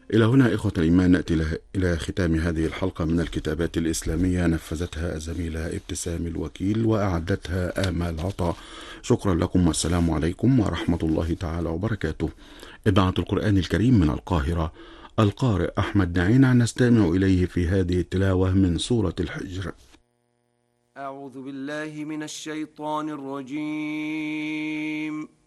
إلى هنا إخوة الإيمان نأتي إلى ختام هذه الحلقة من الكتابات الإسلامية، نفذتها الزميلة ابتسام الوكيل وأعدتها آمال عطا. شكرا لكم والسلام عليكم ورحمة الله تعالى وبركاته. إذاعة القرآن الكريم من القاهرة، القارئ أحمد نعينة نستمع إليه في هذه التلاوة من سورة الحجر. أعوذ بالله من الشيطان الرجيم.